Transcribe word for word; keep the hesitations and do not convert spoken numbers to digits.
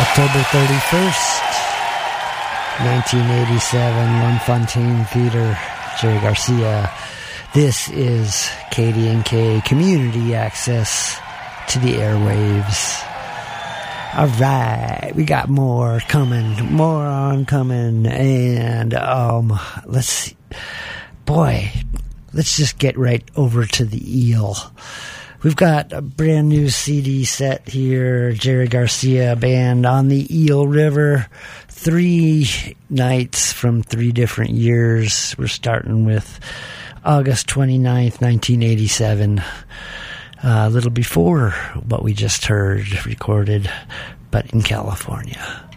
October thirty-first, nineteen eighty-seven, Lone Fontaine Theater, Jerry Garcia. This is K D N K, community access to the airwaves. All right, we got more coming, more on coming, and um, let's see. Boy, let's just get right over to the eel. We've got a brand new C D set here, Jerry Garcia Band on the Eel River. Three nights from three different years. We're starting with August twenty-ninth, nineteen eighty-seven. Uh, a little before what we just heard recorded, but in California.